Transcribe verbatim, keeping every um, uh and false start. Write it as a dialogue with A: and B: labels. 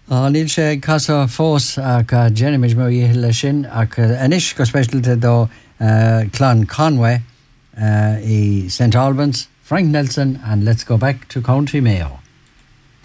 A: Á níl sé casa fós ach uh, Jenny mó le sin ach uh, anis go specialte do uh, Clan Conway uh, i Saint Albans, Frank Nelson and Let's Go Back to County Mayo.